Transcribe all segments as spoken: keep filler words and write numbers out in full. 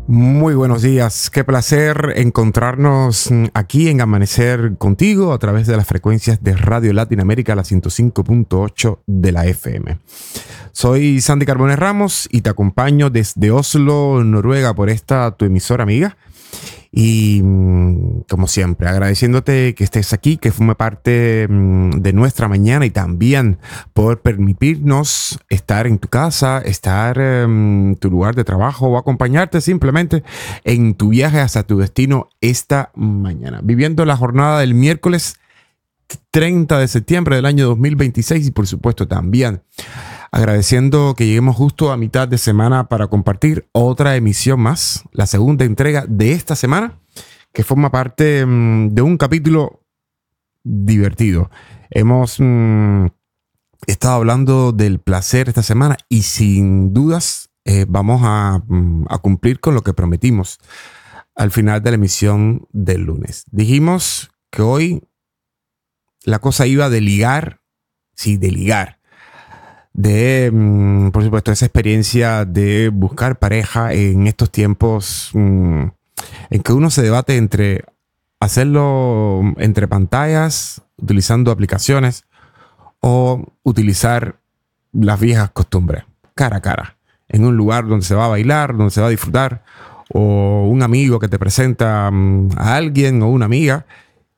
Muy buenos días, qué placer encontrarnos aquí en Amanecer Contigo a través de las frecuencias de Radio Latinoamérica, la ciento cinco punto ocho de la F M. Soy Sandy Carbones Ramos y te acompaño desde Oslo, Noruega, por esta tu emisora amiga. Y como siempre, agradeciéndote que estés aquí, que forme parte de nuestra mañana y también por permitirnos estar en tu casa, estar en tu lugar de trabajo o acompañarte simplemente en tu viaje hasta tu destino esta mañana. Viviendo la jornada del miércoles treinta de septiembre del año dos mil veintiséis y por supuesto también agradeciendo que lleguemos justo a mitad de semana para compartir otra emisión más, la segunda entrega de esta semana, que forma parte mmm, de un capítulo divertido. Hemos mmm, estado hablando del placer esta semana y sin dudas eh, vamos a, mmm, a cumplir con lo que prometimos al final de la emisión del lunes. Dijimos que hoy la cosa iba de ligar, sí, de ligar. De, mmm, por supuesto, esa experiencia de buscar pareja en estos tiempos mmm, en que uno se debate entre hacerlo entre pantallas, utilizando aplicaciones, o utilizar las viejas costumbres, cara a cara, en un lugar donde se va a bailar, donde se va a disfrutar, o un amigo que te presenta mmm, a alguien o una amiga,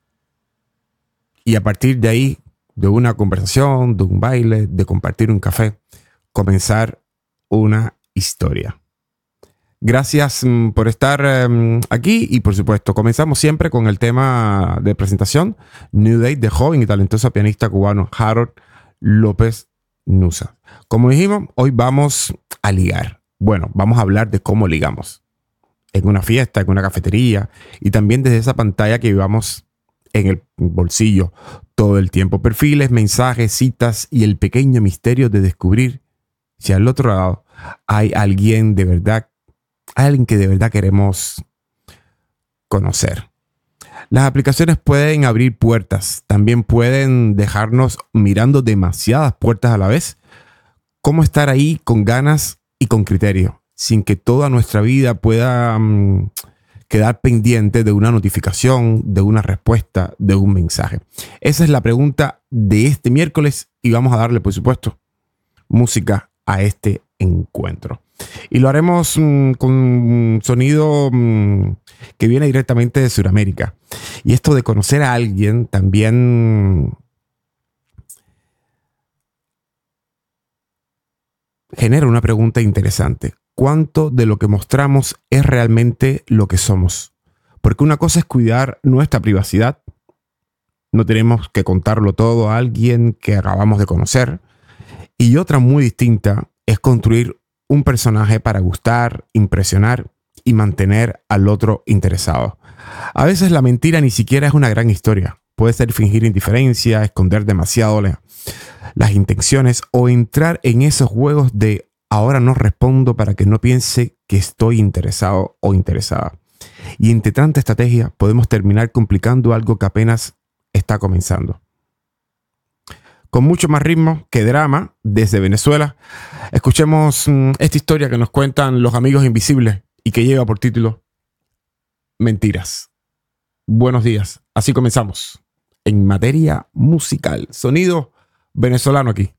y a partir de ahí, de una conversación, de un baile, de compartir un café, comenzar una historia. Gracias mm, por estar um, aquí y por supuesto comenzamos siempre con el tema de presentación New Day de joven y talentoso pianista cubano Harold López Nussa. Como dijimos, hoy vamos a ligar. Bueno, vamos a hablar de cómo ligamos en una fiesta, en una cafetería y también desde esa pantalla que vivamos en el bolsillo todo el tiempo. Perfiles, mensajes, citas y el pequeño misterio de descubrir si al otro lado hay alguien de verdad, alguien que de verdad queremos conocer. Las aplicaciones pueden abrir puertas, también pueden dejarnos mirando demasiadas puertas a la vez. ¿Cómo estar ahí con ganas y con criterio, sin que toda nuestra vida pueda um, quedar pendiente de una notificación, de una respuesta, de un mensaje? Esa es la pregunta de este miércoles y vamos a darle, por supuesto, música a este encuentro. Y lo haremos mmm, con un sonido mmm, que viene directamente de Sudamérica. Y esto de conocer a alguien también genera una pregunta interesante. ¿Cuánto de lo que mostramos es realmente lo que somos? Porque una cosa es cuidar nuestra privacidad. No tenemos que contarlo todo a alguien que acabamos de conocer. Y otra muy distinta es construir un personaje para gustar, impresionar y mantener al otro interesado. A veces la mentira ni siquiera es una gran historia. Puede ser fingir indiferencia, esconder demasiado la, las intenciones o entrar en esos juegos de ahora no respondo para que no piense que estoy interesado o interesada. Y entre tanta estrategia podemos terminar complicando algo que apenas está comenzando. Con mucho más ritmo que drama, desde Venezuela, escuchemos mmm, esta historia que nos cuentan los amigos invisibles y que lleva por título Mentiras. Buenos días, así comenzamos en materia musical. Sonido venezolano aquí.